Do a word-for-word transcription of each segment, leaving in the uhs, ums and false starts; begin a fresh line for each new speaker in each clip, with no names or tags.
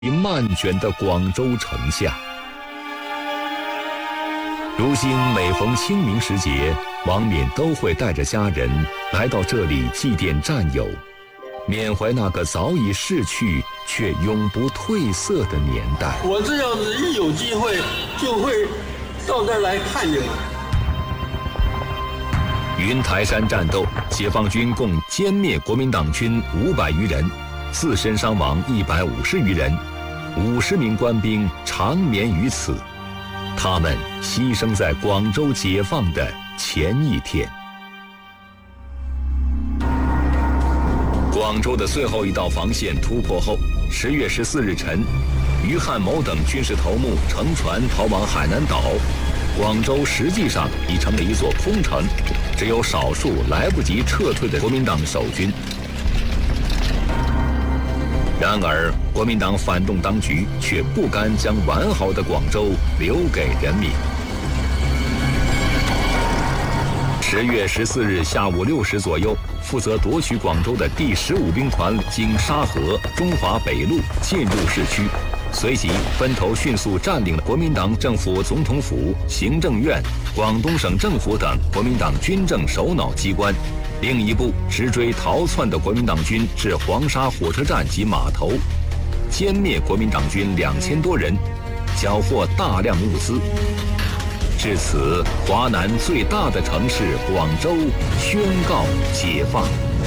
漫卷的广州城下。如今每逢清明时节，王冕都会带着家人来到这里祭奠战友，缅怀那个早已逝去却永不褪色的年代。
我这样子一有机会就会到这儿来看你们。
云台山战斗，解放军共歼灭国民党军五百余人，自身伤亡一百五十余人，五十名官兵长眠于此。他们牺牲在广州解放的前一天。广州的最后一道防线突破后，十月十四日晨，于汉谋等军事头目乘船逃往海南岛。广州实际上已成了一座空城，只有少数来不及撤退的国民党守军。然而，国民党反动当局却不甘将完好的广州留给人民。十月十四日下午六时左右，负责夺取广州的第十五兵团经沙河、中华北路进入市区，随即分头迅速占领了国民党政府总统府、行政院、广东省政府等国民党军政首脑机关。另一部直追逃窜的国民党军至黄沙火车站及码头，歼灭国民党军两千多人，缴获大量物资。至此，华南最大的城市广州宣告解放。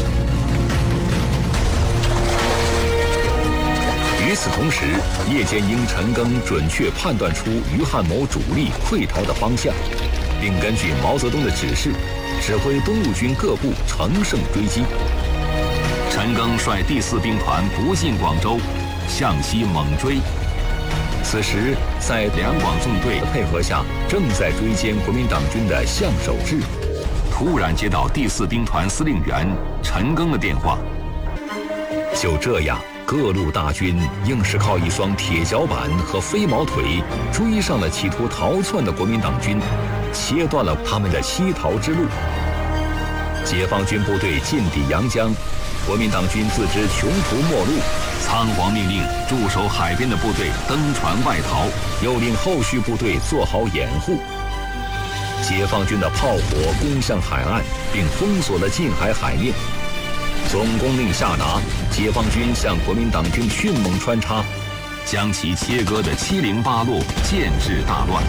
与此同时，叶剑英、陈赓准确判断出于汉谋主力溃逃的方向，并根据毛泽东的指示，指挥东路军各部乘胜追击。陈赓率第四兵团不进广州，向西猛追。此时，在两广纵队的配合下，正在追歼国民党军的向守志，突然接到第四兵团司令员陈赓的电话。就这样，各路大军硬是靠一双铁脚板和飞毛腿追上了企图逃窜的国民党军，切断了他们的西逃之路。解放军部队进抵阳江，国民党军自知穷途末路，仓皇命令驻守海边的部队登船外逃，又令后续部队做好掩护。解放军的炮火攻向海岸，并封锁了近海海面。总攻令下达，解放军向国民党军迅猛穿插，将其切割得七零八落，建制大乱。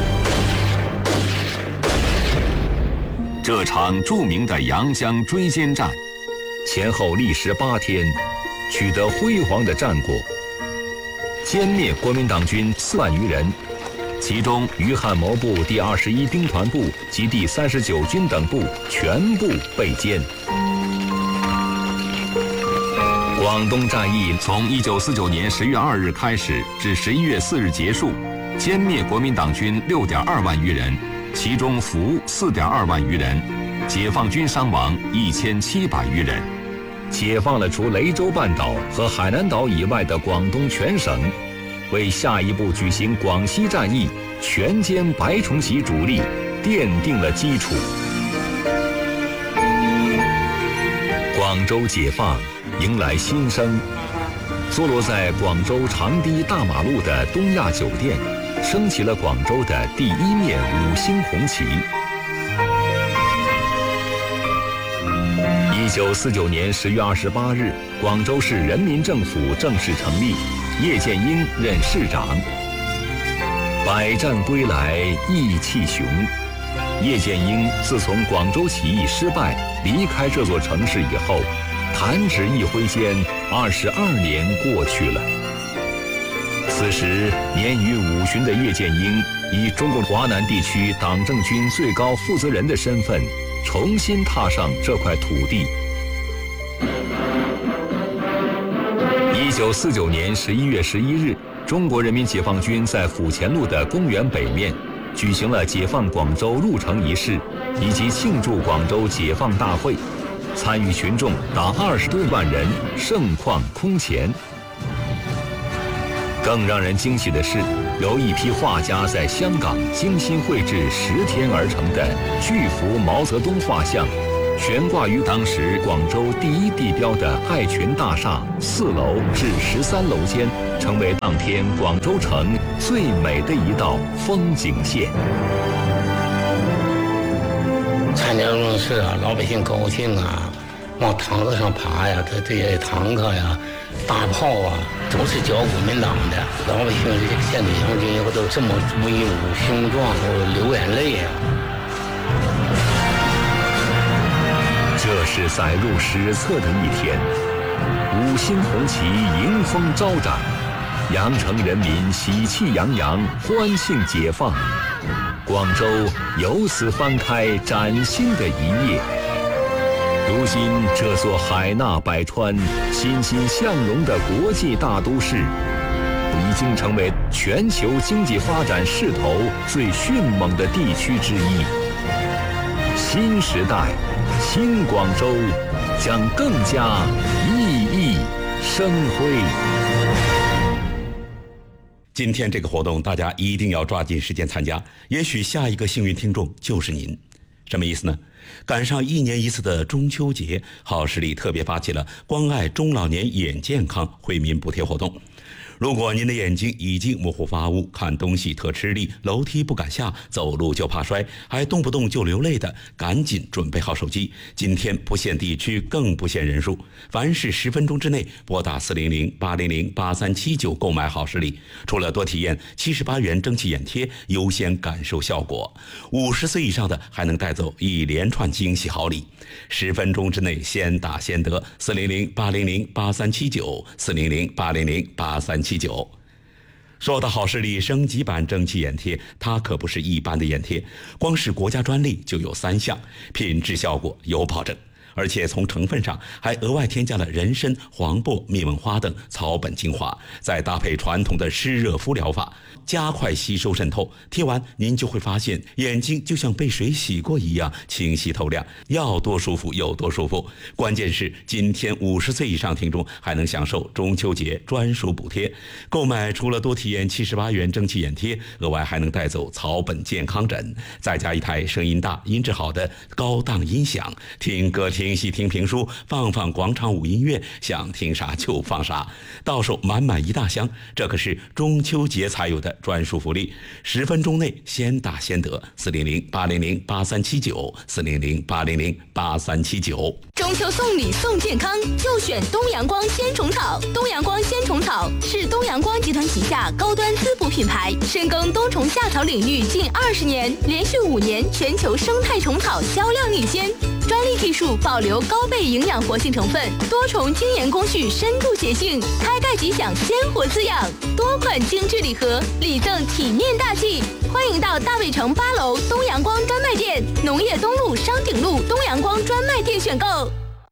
这场著名的阳江追歼战，前后历时八天，取得辉煌的战果，歼灭国民党军四万余人，其中于汉谋部第二十一兵团部及第三十九军等部全部被歼。广东战役从一九四九年十月二日开始至十一月四日结束，歼灭国民党军六点二万余人，其中俘四点二万余人，解放军伤亡一千七百余人，解放了除雷州半岛和海南岛以外的广东全省，为下一步举行广西战役全歼白崇禧主力奠定了基础。广州解放迎来新生，坐落在广州长堤大马路的东亚酒店，升起了广州的第一面五星红旗。一九四九年十月二十八日，广州市人民政府正式成立，叶剑英任市长。百战归来意气雄。叶剑英自从广州起义失败离开这座城市以后，弹指一挥间，二十二年过去了。此时年逾五旬的叶剑英，以中国华南地区党政军最高负责人的身份，重新踏上这块土地。一九四九年十一月十一日，中国人民解放军在府前路的公园北面举行了解放广州入城仪式，以及庆祝广州解放大会，参与群众达二十多万人，盛况空前。更让人惊喜的是，有一批画家在香港精心绘制十天而成的巨幅毛泽东画像， 悬挂于当时广州第一地标的爱群大厦四楼至十三楼间，成为当天广州城最美的一道风景线。
参加这种事啊，老百姓高兴啊，往堂子上爬呀，这这些坦克呀、大炮啊，都是剿国民党的。老百姓这个现对将军以后都这么威武雄壮，都流眼泪呀。
这是载入史册的一天，五星红旗迎风招展，羊城人民喜气洋洋，欢庆解放。广州由此翻开崭新的一页。如今，这座海纳百川、欣欣向荣的国际大都市，已经成为全球经济发展势头最迅猛的地区之一。新时代，新广州将更加熠熠生辉。
今天这个活动，大家一定要抓紧时间参加，也许下一个幸运听众就是您。什么意思呢？赶上一年一次的中秋节，好视力特别发起了关爱中老年眼健康惠民补贴活动。如果您的眼睛已经模糊发乌，看东西特吃力，楼梯不敢下，走路就怕摔，还动不动就流泪的，赶紧准备好手机。今天不限地区，更不限人数，凡是十分钟之内拨打四零零八零零八三七九购买好视力，除了多体验七十八元蒸汽眼贴，优先感受效果。五十岁以上的还能带走一连串惊喜好礼。十分钟之内先打先得，四零零八零零八三七九，四零零八零零八三七九。说到好视力升级版蒸汽眼贴，它可不是一般的眼贴，光是国家专利就有三项，品质效果有保证，而且从成分上还额外添加了人参、黄柏、蜜蚊花等草本精华，再搭配传统的湿热敷疗法，加快吸收渗透。贴完您就会发现眼睛就像被水洗过一样清晰透亮，要多舒服有多舒服。关键是今天五十岁以上听众还能享受中秋节专属补贴，购买除了多体验七十八元蒸汽眼贴，额外还能带走草本健康枕，再加一台声音大音质好的高档音响，听歌听戏听评书，放放广场舞音乐，想听啥就放啥，到手满满一大箱。这可是中秋节才有的专属福利，十分钟内先打先得，四零零八零零八三七九，四零零八零零八三七九。
中秋送礼送健康，就选东阳光鲜虫草。东阳光鲜虫草是东阳光集团旗下高端滋补品牌，深耕冬虫夏草领域近二十年，连续五年全球生态虫草销量领先。专利技术保留高倍营养活性成分，多重精研工序深度洁净，开盖即享鲜活滋养。多款精致礼盒，礼赠体面大气。欢迎到大卫城八楼东阳光专卖店、农业东路商鼎路东阳光专卖店选购。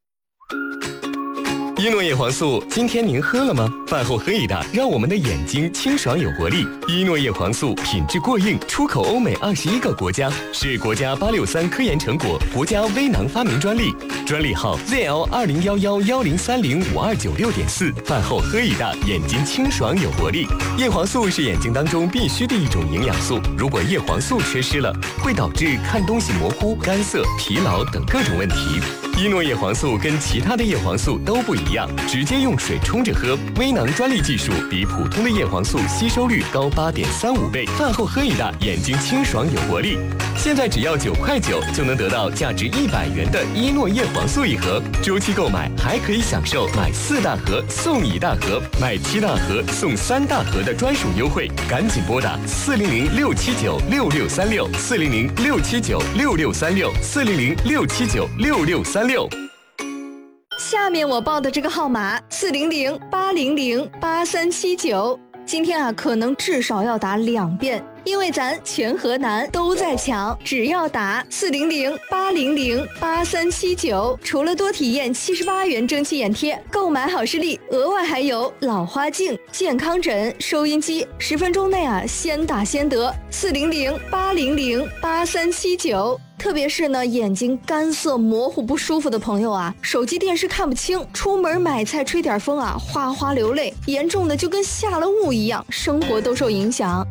伊诺叶黄素，今天您喝了吗？饭后喝一大，让我们的眼睛清爽有活力。伊诺叶黄素品质过硬，出口欧美二十一个国家，是国家八六三科研成果，国家微囊发明专利，专利号 Z L 二零一一一零三零五二九六点四。饭后喝一大，眼睛清爽有活力。叶黄素是眼睛当中必须的一种营养素，如果叶黄素缺失了，会导致看东西模糊、干涩、疲劳等各种问题。伊诺叶黄素跟其他的叶黄素都不一样，直接用水冲着喝，微囊专利技术比普通的叶黄素吸收率高八点三五倍。饭后喝一大，眼睛清爽有活力。现在只要九块九就能得到价值一百元的伊诺叶黄素一盒，周期购买还可以享受买四大盒送一大盒，买七大盒送三大盒的专属优惠。赶紧拨打四零零六七九六六三六，四零零六七九六六三六，四零零六七九六六三六。
下面我报的这个号码四零零八零零八三七九，今天啊可能至少要打两遍，因为咱全河南都在抢，只要打四零零八零零八三七九，除了多体验七十八元蒸汽眼贴，购买好视力，额外还有老花镜、健康枕、收音机，十分钟内啊先打先得，四零零八零零八三七九。特别是呢，眼睛干涩、模糊、不舒服的朋友啊，手机、电视看不清，出门买菜吹点风啊，哗哗流泪，严重的就跟下了雾一样，生活都受影响。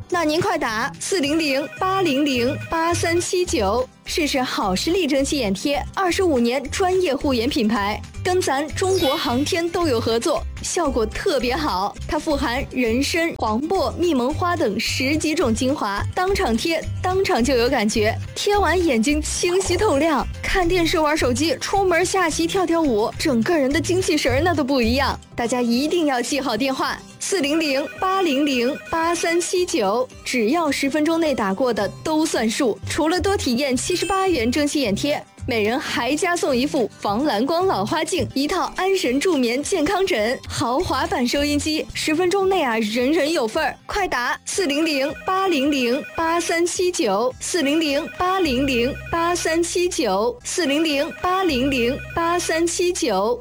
那您快打四零零八零零八三七九，试试好视力蒸汽眼贴，二十五年专业护眼品牌，跟咱中国航天都有合作，效果特别好。它富含人参、黄柏、蜜蒙花等十几种精华，当场贴，当场就有感觉，贴完眼睛清晰透亮，看电视、玩手机、出门下棋、跳跳舞，整个人的精气神那都不一样。大家一定要记好电话：四零零八零零八三七九，只要十分钟内打过的都算数。除了多体验七十八元蒸汽眼贴，每人还加送一副防蓝光老花镜，一套安神助眠健康枕，豪华版收音机，十分钟内啊，人人有份儿！快打四零零八零零八三七九，四零零八零零八三七九，四零零八零零八三七九。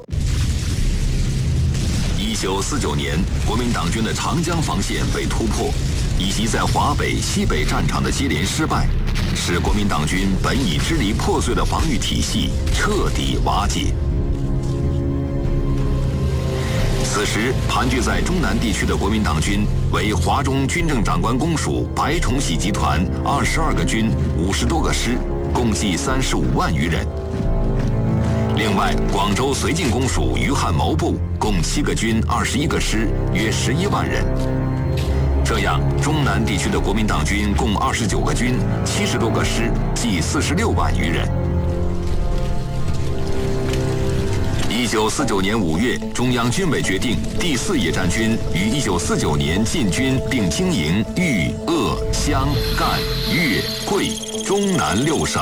一九四九年，国民党军的长江防线被突破，以及在华北、西北战场的接连失败，使国民党军本已支离破碎的防御体系彻底瓦解。此时，盘踞在中南地区的国民党军为华中军政长官公署白崇禧集团二十二个军、五十多个师，共计三十五万余人。另外，广州绥靖公署余汉谋部共七个军、二十一个师，约十一万人。这样，中南地区的国民党军共二十九个军、七十多个师，计四十六万余人。一九四九年五月，中央军委决定第四野战军于一九四九年进军并经营豫、鄂、湘、赣、粤、桂、中南六省。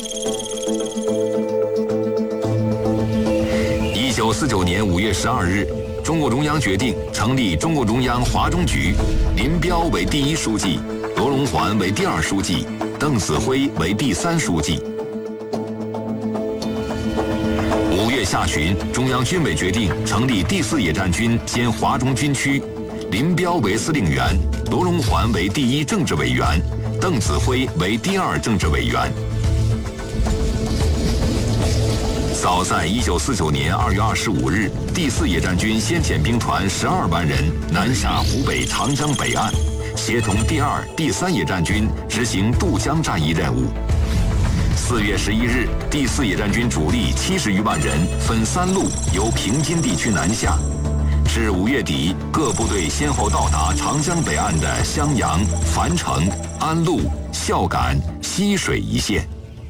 一九四九年五月十二日，中共中央决定成立中共中央华中局，林彪为第一书记，罗荣桓为第二书记，邓子恢为第三书记。五月下旬，中央军委决定成立第四野战军兼华中军区，林彪为司令员，罗荣桓为第一政治委员，邓子恢为第二政治委员。早在一九四九年二月二十五日，第四野战军先遣兵团十二万人南下湖北长江北岸，协同第二、第三野战军执行渡江战役任务。四月十一日，第四野战军主力七十余万人分三路由平津地区南下，至五月底，各部队先后到达长江北岸的襄阳、樊城、安陆、孝感、溪水一线。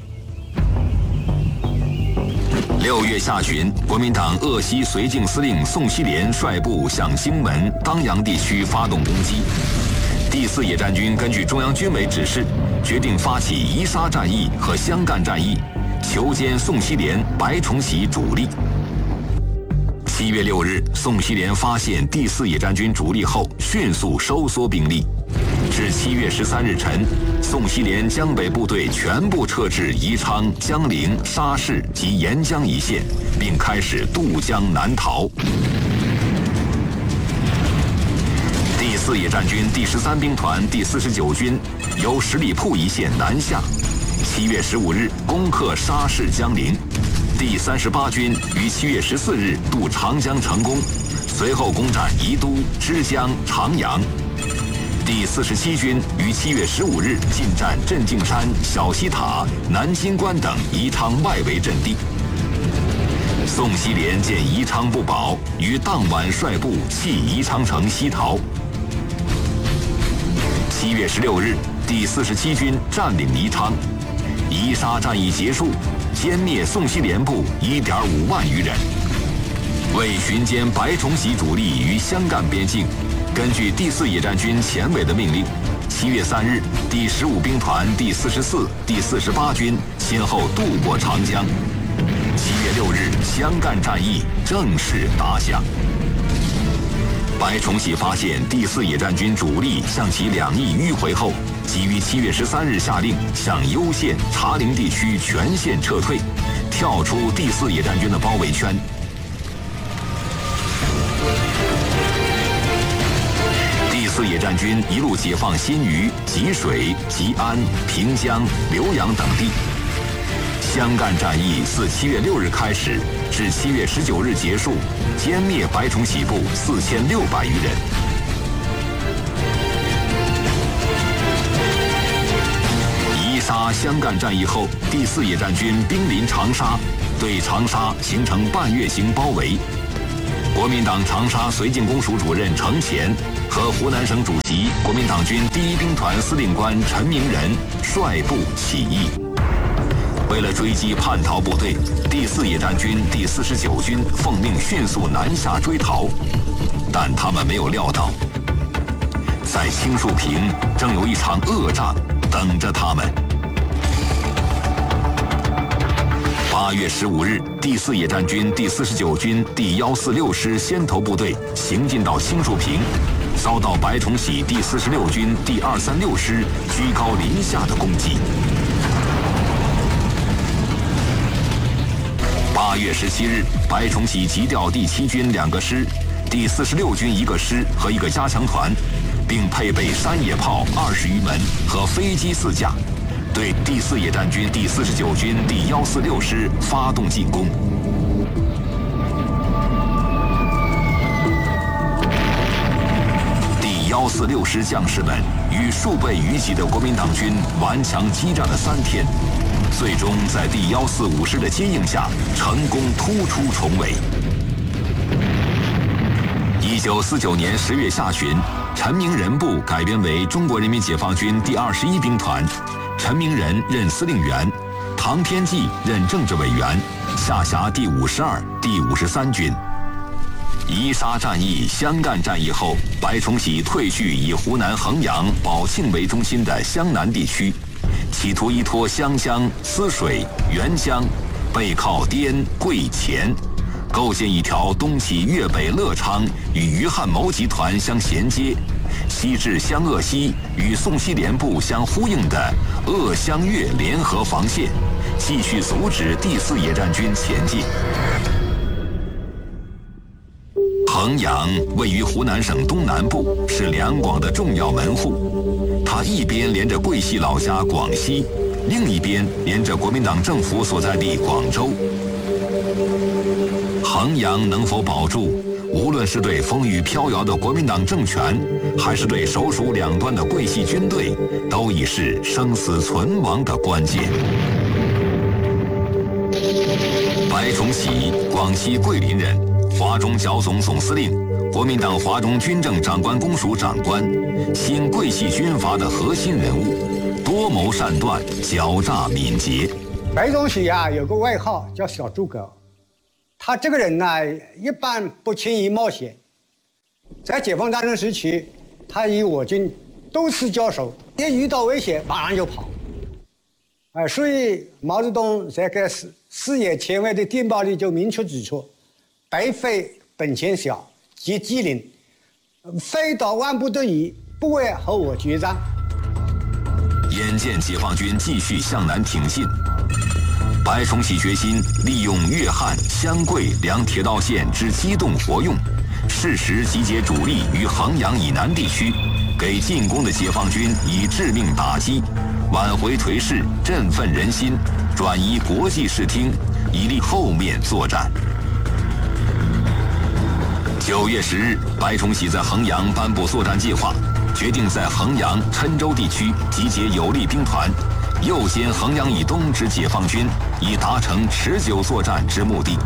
六月下旬，国民党鄂西绥靖司令宋希濂率部向荆门、当阳地区发动攻击。第四野战军根据中央军委指示，决定发起夷沙战役和湘赣战役，求歼宋希濂、白崇禧主力。七月六日，宋希濂发现第四野战军主力后，迅速收缩兵力。至七月十三日晨，宋希濂江北部队全部撤至宜昌、江陵、沙市及沿江一线，并开始渡江南逃。第四野战军第十三兵团第四十九军由十里铺一线南下，七月十五日攻克沙市、江陵。第三十八军于七月十四日渡长江成功，随后攻占宜都、枝江、长阳。第四十七军于七月十五日进占镇静山、小西塔、南京关等宜昌外围阵地。宋希濂见宜昌不保，于当晚率部弃宜昌城西逃。七月十六日，第四十七军占领宜昌，夷沙战役结束，歼灭宋希濂部一点五万余人。为巡歼白崇禧主力于湘赣边境，根据第四野战军前委的命令，七月三日，第十五兵团第四十四、第四十八军先后渡过长江。七月六日，湘赣战役正式打响。白崇禧发现第四野战军主力向其两翼迂回后，即于七月十三日下令向攸县、茶陵地区全线撤退，跳出第四野战军的包围圈。第四野战军一路解放新余、吉水、吉安、平江、浏阳等地。湘赣战役自七月六日开始，至七月十九日结束，歼灭白崇禧部四千六百余人。 湘赣战役后，第四野战军兵临长沙，对长沙形成半月形包围。国民党长沙绥靖公署主任程潜和湖南省主席、国民党军第一兵团司令官陈明仁率部起义。为了追击叛逃部队，第四野战军第四十九军奉命迅速南下追逃，但他们没有料到，在青树坪正有一场恶战等着他们。八月十五日，第四野战军第四十九军第一四六师先头部队行进到青树坪，遭到白崇禧第四十六军第二三六师居高临下的攻击。八月十七日，白崇禧急调第七军两个师、第四十六军一个师和一个加强团，并配备山野炮二十余门和飞机四架，对第四野战军第四十九军第一四六师发动进攻。第一四六师将士们与数倍于己的国民党军顽强激战了三天，最终在第一四五师的接应下，成功突出重围。一九四九年十月下旬，陈明仁部改编为中国人民解放军第二十一兵团，陈明仁任司令员，唐天际任政治委员，下辖第五十二、第五十三军。宜沙战役、湘赣战役后，白崇禧退去以湖南衡阳、宝庆为中心的湘南地区，企图依托湘江、泗水、沅江，背靠滇、桂、黔，构建一条东起粤北乐昌与余汉谋集团相衔接，西至湘鄂西与宋西联部相呼应的鄂湘粤联合防线，继续阻止第四野战军前进。衡阳位于湖南省东南部，是两广的重要门户。它一边连着桂系老家广西，另一边连着国民党政府所在地广州。衡阳能否保住，无论是对风雨飘摇的国民党政权，还是对首属两端的桂系军队，都已是生死存亡的关键。白崇禧，广西桂林人，华中剿总总司令，国民党华中军政长官公署长官，新桂系军阀的核心人物，多谋善断，狡诈敏捷。
白崇禧啊，有个外号叫小诸葛。他这个人呢，一般不轻易冒险。在解放战争时期，他与我军多次交手，一遇到危险，马上就跑。哎，所以毛泽东在给视视野前卫的电报里就明确指出：白费本钱小，即机灵，非到万不得已，不为和我决战。
眼见解放军继续向南挺进，白崇禧决心利用粤汉、湘桂两铁道线之机动活用，适时集结主力于衡阳以南地区，给进攻的解放军以致命打击，挽回颓势，振奋人心，转移国际视听，以利后面作战。九月十日，白崇禧在衡阳颁布作战计划，决定在衡阳、郴州地区集结有力兵团，诱歼衡阳以东之解放军，以达成持久作战之目的。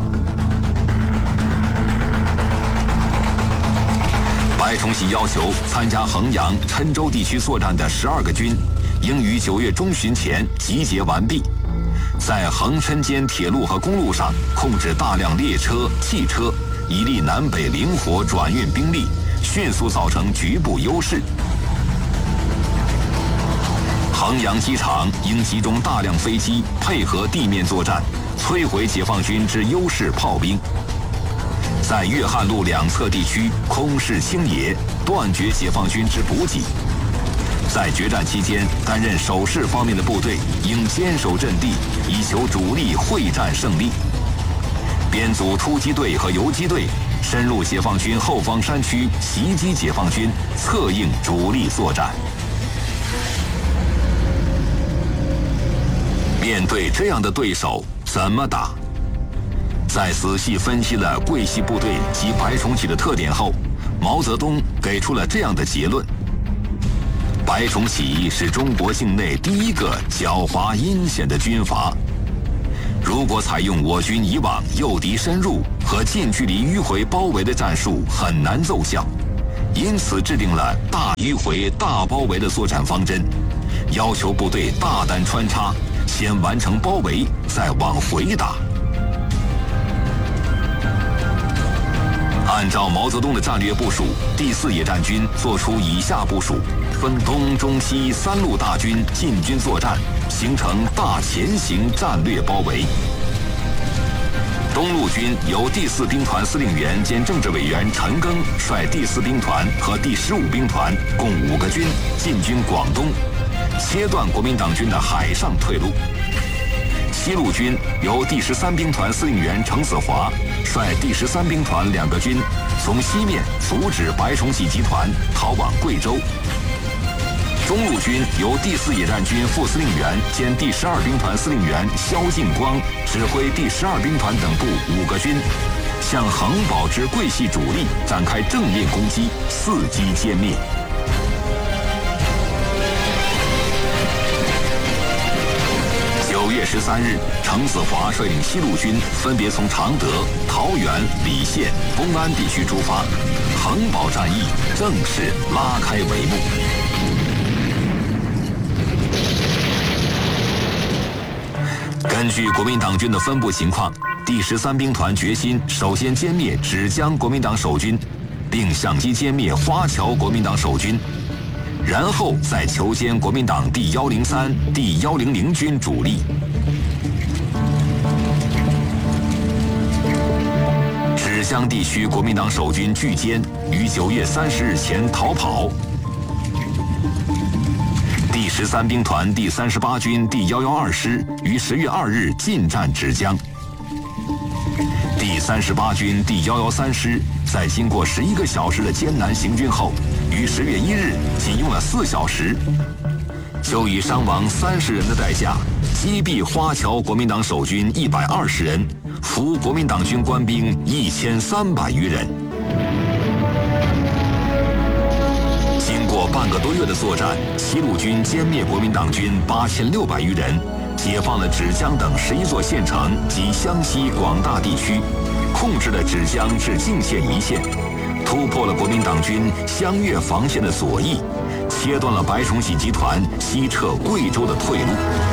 白崇禧要求参加衡阳、郴州地区作战的十二个军，应于九月中旬前集结完毕，在衡郴间铁路和公路上控制大量列车、汽车，以利南北灵活转运兵力，迅速造成局部优势。衡阳机场应集中大量飞机配合地面作战，摧毁解放军之优势炮兵。在粤汉路两侧地区空势清野，断绝解放军之补给。在决战期间，担任守势方面的部队应坚守阵地，以求主力会战胜利。编组突击队和游击队，深入解放军后方山区，袭击解放军，策应主力作战。面对这样的对手，怎么打？在仔细分析了桂系部队及白崇禧的特点后，毛泽东给出了这样的结论： 白崇禧是中国境内第一个狡猾阴险的军阀。如果采用我军以往诱敌深入和近距离迂回包围的战术，很难奏效。因此制定了大迂回、大包围的作战方针，要求部队大胆穿插，先完成包围，再往回打。按照毛泽东的战略部署，第四野战军作出以下部署：分东、中、西三路大军进军作战，形成大前行战略包围。东路军由第四兵团司令员兼政治委员陈赓率第四兵团和第十五兵团共五个军进军广东，切断国民党军的海上退路。西路军由第十三兵团司令员程子华率第十三兵团两个军从西面阻止白崇禧集团逃往贵州。中路军由第四野战军副司令员兼第十二兵团司令员萧劲光指挥第十二兵团等部五个军，向横保之桂系主力展开正面攻击，伺机歼灭。九月十三日，程子华率领西路军分别从常德、桃园、澧县、公安地区出发，横保战役正式拉开帷幕。根据国民党军的分布情况，第十三兵团决心首先歼灭芷江国民党守军，并相机歼灭花桥国民党守军，然后再求歼国民党第一零三、第一零零军主力。芷江地区国民党守军拒歼，于九月三十日前逃跑。第十三兵团第三十八军第一一二师于十月二日进占芷江。第三十八军第一一三师在经过十一个小时的艰难行军后，于十月一日仅用了四小时，就以伤亡三十人的代价击毙花桥国民党守军一百二十人，俘国民党军官兵一千三百余人。经过半个多月的作战，西路军歼灭国民党军八千六百余人，解放了芷江等十一座县城及湘西广大地区，控制了芷江至泾县一线，突破了国民党军湘粤防线的左翼，切断了白崇禧集团西撤贵州的退路。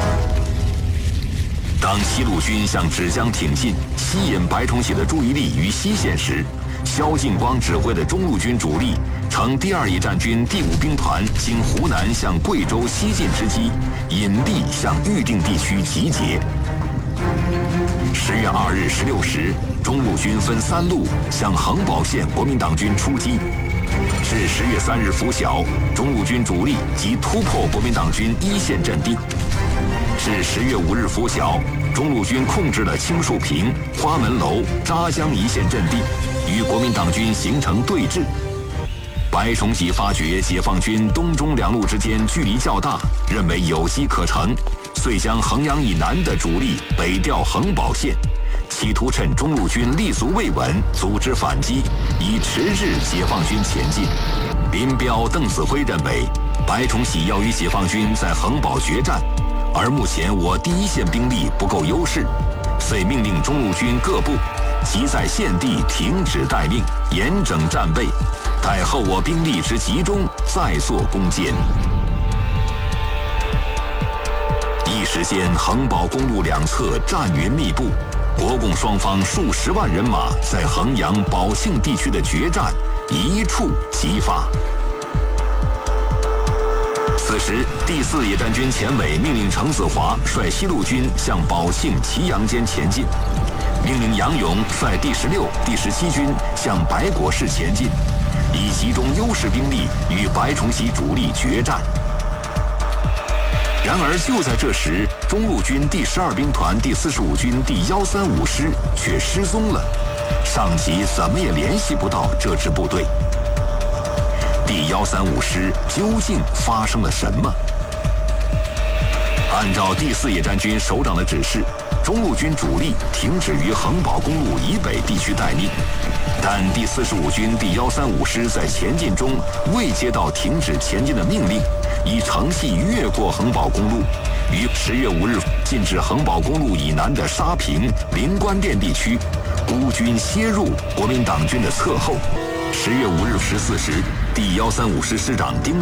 当西路军向芷江挺进，吸引白崇禧的注意力于西线时，萧劲光指挥的中路军主力乘第二野战军第五兵团经湖南向贵州西进之机，隐蔽向预定地区集结。十月二日十六时，中路军分三路向横保县国民党军出击。至十月三日拂晓，中路军主力即突破国民党军一线阵地。至十月五日拂晓，中路军控制了青树坪、花门楼、扎江一线阵地，与国民党军形成对峙。白崇禧发觉解放军东中两路之间距离较大，认为有机可乘，遂将衡阳以南的主力北调横保县，企图趁中路军立足未稳，组织反击，以迟滞解放军前进。林彪、邓子恢认为，白崇禧要与解放军在横保决战，而目前我第一线兵力不够优势，遂命令中路军各部即在现地停止待命，严整战备，待后我兵力之集中，再作攻坚。一时间，横保公路两侧战云密布，国共双方数十万人马在衡阳、保庆地区的决战一触即发。此时，第四野战军前委命令程子华率西路军向保庆、祁阳间前进，命令杨勇率第十六、第十七军向白果市前进，以集中优势兵力与白崇禧主力决战。然而，就在这时，中路军第十二兵团第四十五军第一三五师却失踪了，上级怎么也联系不到这支部队。第一三五师究竟发生了什么？按照第四野战军首长的指示，中路军主力停止于衡宝公路以北地区待命， 但第四十五军第幺三五师在前进中未接到停止前进的命令，以乘隙越过衡宝公路，于十月五日进至衡宝公路以南的沙坪、灵官殿地区，孤军歇入国民党军的侧后。十月五日十四时，第幺三五师师长丁